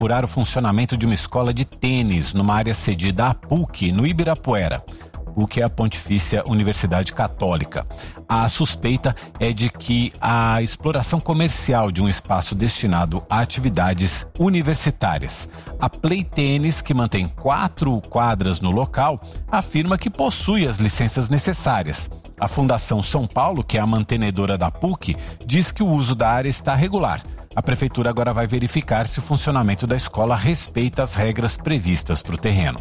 apurar o funcionamento de uma escola de tênis numa área cedida à PUC, no Ibirapuera. PUC é a Pontifícia Universidade Católica. A suspeita é de que a exploração comercial de um espaço destinado a atividades universitárias. A Play Tênis, que mantém 4 quadras no local, afirma que possui as licenças necessárias. A Fundação São Paulo, que é a mantenedora da PUC, diz que o uso da área está regular. A prefeitura agora vai verificar se o funcionamento da escola respeita as regras previstas para o terreno.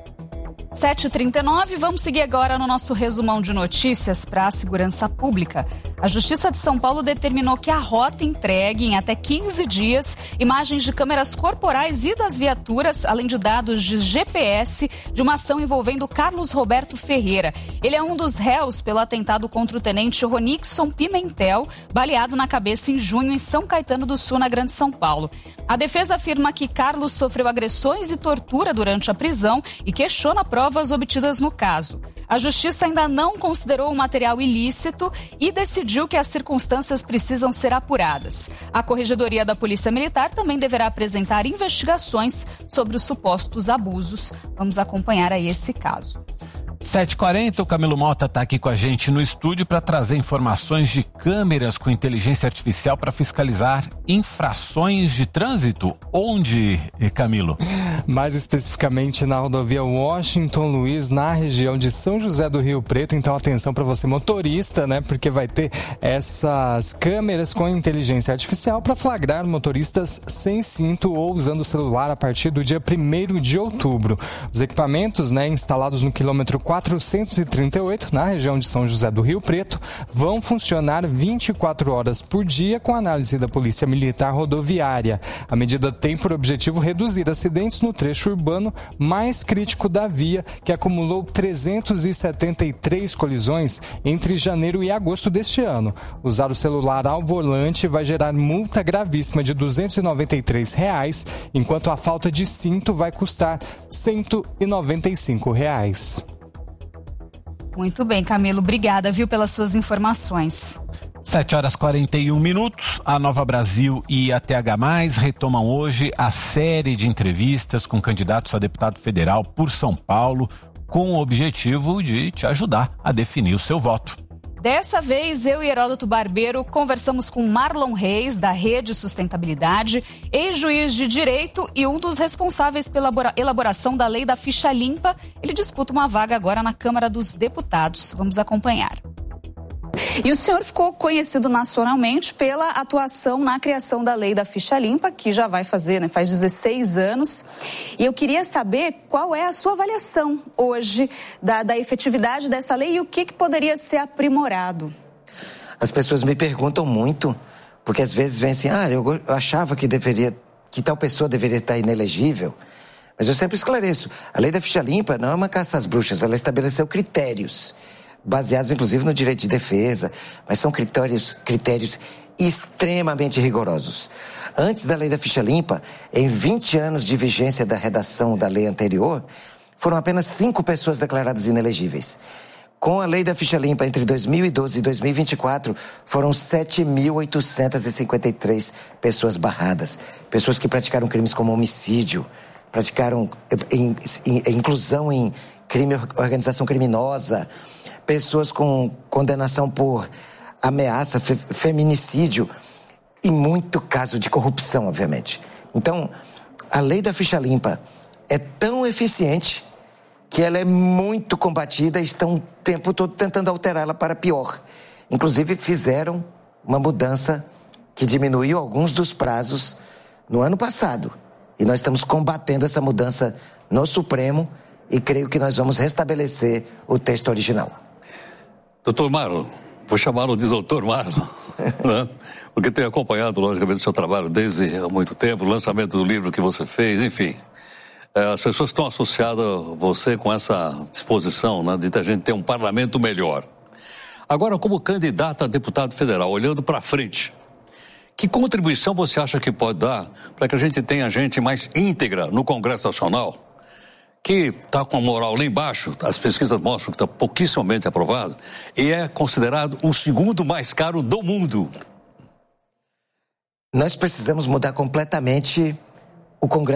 7h39, vamos seguir agora no nosso resumão de notícias para a segurança pública. A Justiça de São Paulo determinou que a rota entregue em até 15 dias imagens de câmeras corporais e das viaturas, além de dados de GPS, de uma ação envolvendo Carlos Roberto Ferreira. Ele é um dos réus pelo atentado contra o tenente Ronixon Pimentel, baleado na cabeça em junho em São Caetano do Sul, na Grande São Paulo. A defesa afirma que Carlos sofreu agressões e tortura durante a prisão e questiona provas obtidas no caso. A Justiça ainda não considerou o material ilícito e decidiu que as circunstâncias precisam ser apuradas. A Corregedoria da Polícia Militar também deverá apresentar investigações sobre os supostos abusos. Vamos acompanhar aí esse caso. 7h40, o Camilo Mota está aqui com a gente no estúdio para trazer informações de câmeras com inteligência artificial para fiscalizar infrações de trânsito. Onde, Camilo? Mais especificamente na rodovia Washington Luiz, na região de São José do Rio Preto. Então atenção para você motorista, né? Porque vai ter essas câmeras com inteligência artificial para flagrar motoristas sem cinto ou usando o celular a partir do dia 1º de outubro. Os equipamentos, né, instalados no quilômetro 438, na região de São José do Rio Preto, vão funcionar 24 horas por dia com análise da Polícia Militar Rodoviária. A medida tem por objetivo reduzir acidentes no trecho urbano mais crítico da via, que acumulou 373 colisões entre janeiro e agosto deste ano. Usar o celular ao volante vai gerar multa gravíssima de R$ 293, enquanto a falta de cinto vai custar R$ 195. Muito bem, Camilo. Obrigada, viu, pelas suas informações. 7h41. A Nova Brasil e a TH+, retomam hoje a série de entrevistas com candidatos a deputado federal por São Paulo, com o objetivo de te ajudar a definir o seu voto. Dessa vez, eu e Heródoto Barbeiro conversamos com Marlon Reis, da Rede Sustentabilidade, ex-juiz de direito e um dos responsáveis pela elaboração da lei da ficha limpa. Ele disputa uma vaga agora na Câmara dos Deputados. Vamos acompanhar. E o senhor ficou conhecido nacionalmente pela atuação na criação da lei da ficha limpa, que já vai fazer, né, faz 16 anos. E eu queria saber qual é a sua avaliação hoje da efetividade dessa lei e o que poderia ser aprimorado. As pessoas me perguntam muito, porque às vezes vem assim, eu achava que tal pessoa deveria estar inelegível. Mas eu sempre esclareço, a lei da ficha limpa não é uma caça às bruxas, ela estabeleceu critérios, baseados inclusive no direito de defesa, mas são critérios extremamente rigorosos. Antes da lei da ficha limpa, em 20 anos de vigência da redação da lei anterior, foram apenas 5 pessoas declaradas inelegíveis. Com a lei da ficha limpa, entre 2012 e 2024, foram 7.853 pessoas barradas. Pessoas que praticaram crimes como homicídio, praticaram inclusão em organização criminosa, pessoas com condenação por ameaça, feminicídio e muito caso de corrupção, obviamente. Então, a lei da ficha limpa é tão eficiente que ela é muito combatida e estão o tempo todo tentando alterá-la para pior. Inclusive, fizeram uma mudança que diminuiu alguns dos prazos no ano passado. E nós estamos combatendo essa mudança no Supremo e creio que nós vamos restabelecer o texto original. Doutor Marlon, vou chamá-lo de doutor Marlon, né? Porque tenho acompanhado, logicamente, o seu trabalho desde há muito tempo, o lançamento do livro que você fez, enfim. As pessoas estão associadas a você com essa disposição, né, de a gente ter um parlamento melhor. Agora, como candidato a deputado federal, olhando para frente, que contribuição você acha que pode dar para que a gente tenha gente mais íntegra no Congresso Nacional, que está com a moral lá embaixo, as pesquisas mostram que está pouquíssimamente aprovado, e é considerado o segundo mais caro do mundo? Nós precisamos mudar completamente o Congresso.